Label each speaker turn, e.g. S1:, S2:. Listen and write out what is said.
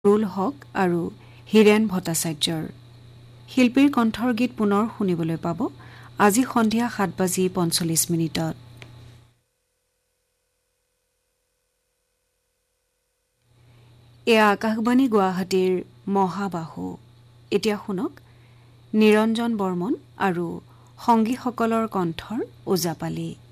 S1: Rule হক আৰু হীৰেন ভট্টাচাৰ্যৰ। শিল্পীৰ কণ্ঠৰ গীত পুনৰ শুনিবলৈ পাব আজি সন্ধিয়া 7:45। এয়া আকাশবাণী গুৱাহাটীৰ মহাবাহু। এতিয়া শুনক নিৰঞ্জন বৰ্মন আৰু সংগীসকলৰ কণ্ঠৰ ওজাপালি।